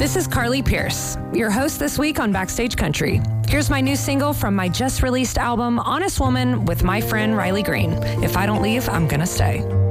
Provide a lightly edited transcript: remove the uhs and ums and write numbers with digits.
This is Carly Pierce, your host this week on Backstage Country. Here's my new single from my just released album, Honest Woman, with my friend Riley Green. If I don't leave, I'm gonna stay.